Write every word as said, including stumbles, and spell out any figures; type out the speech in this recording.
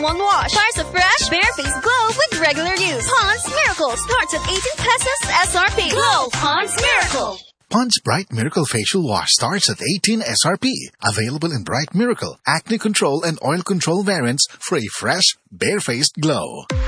in one wash. Stars a fresh, bare-faced glow with regular use. Pond's Miracle starts at eighteen pesos S R P. Glow Pond's Miracle. Pond's Bright Miracle Facial Wash starts at eighteen S R P. Available in Bright Miracle, Acne Control, and Oil Control variants for a fresh, bare-faced glow.